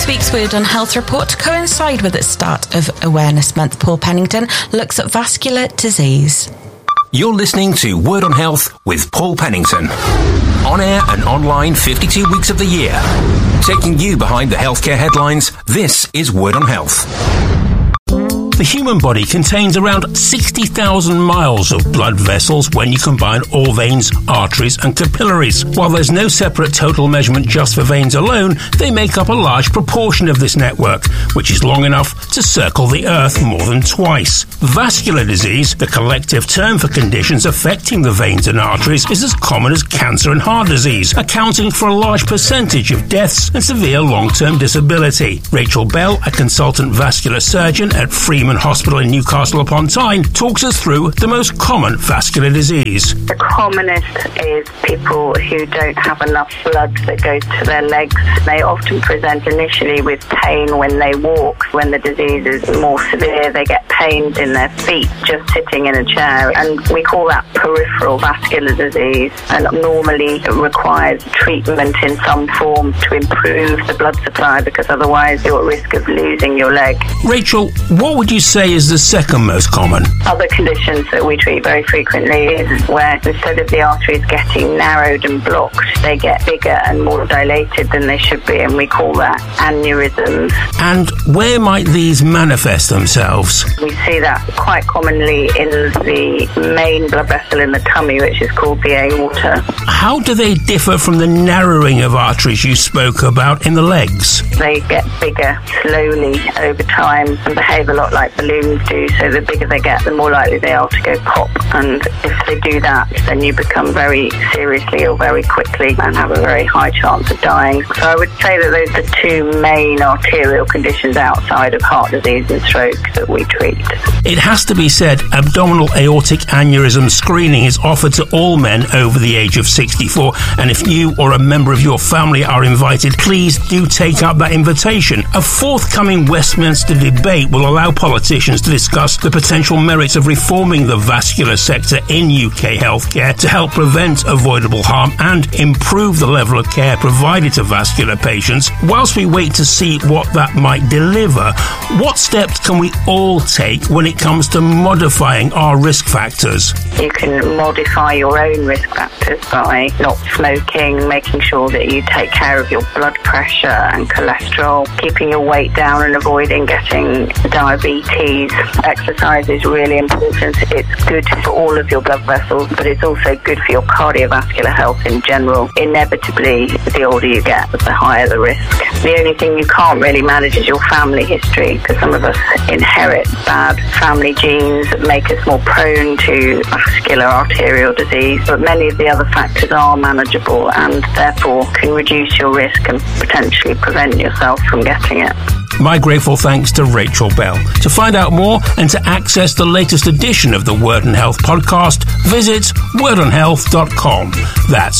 This week's Word on Health report to coincide with the start of Awareness Month. Paul Pennington looks at vascular disease. You're listening to Word on Health with Paul Pennington. On air and online 52 weeks of the year. Taking you behind the healthcare headlines, this is Word on Health. The human body contains around 60,000 miles of blood vessels when you combine all veins, arteries and capillaries. While there's no separate total measurement just for veins alone, they make up a large proportion of this network, which is long enough to circle the Earth more than twice. Vascular disease, the collective term for conditions affecting the veins and arteries, is as common as cancer and heart disease, accounting for a large percentage of deaths and severe long-term disability. Rachel Bell, a consultant vascular surgeon at Freeman Hospital in Newcastle upon Tyne, talks us through the most common vascular disease. The commonest is people who don't have enough blood that goes to their legs. They often present initially with pain when they walk. When the disease is more severe, they get pain in their feet just sitting in a chair, and we call that peripheral vascular disease, and normally it requires treatment in some form to improve the blood supply, because otherwise you're at risk of losing your leg. Rachel, what would you say is the second most common? Other conditions that we treat very frequently is where instead of the arteries getting narrowed and blocked, they get bigger and more dilated than they should be, and we call that aneurysms. And where might these manifest themselves? We see that quite commonly in the main blood vessel in the tummy, which is called the aorta. How do they differ from the narrowing of arteries you spoke about in the legs? They get bigger slowly over time and behave a lot like balloons do, so the bigger they get, the more likely they are to go pop, and if they do that, then you become very seriously ill very quickly and have a very high chance of dying. So I would say that those are the two main arterial conditions outside of heart disease and stroke that we treat. It has to be said, abdominal aortic aneurysm screening is offered to all men over the age of 64, and if you or a member of your family are invited, please do take up that invitation. A forthcoming Westminster debate will allow politicians to discuss the potential merits of reforming the vascular sector in UK healthcare to help prevent avoidable harm and improve the level of care provided to vascular patients. Whilst we wait to see what that might deliver, what steps can we all take when it comes to modifying our risk factors? You can modify your own risk factors by not smoking, making sure that you take care of your blood pressure and cholesterol, keeping your weight down and avoiding getting diabetes. Exercise is really important. It's good for all of your blood vessels, but it's also good for your cardiovascular health in general. Inevitably, the older you get, the higher the risk. The only thing you can't really manage is your family history, because some of us inherit bad family genes that make us more prone to vascular arterial disease, but many of the other factors are manageable and therefore can reduce your risk and potentially prevent yourself from getting it. My grateful thanks to Rachel Bell. To find out more and to access the latest edition of the Word on Health podcast, visit wordonhealth.com. That's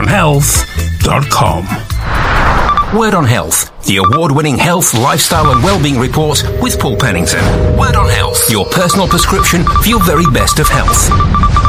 wordonhealth.com. Word on Health, the award-winning health, lifestyle and wellbeing report with Paul Pennington. Word on Health, your personal prescription for your very best of health.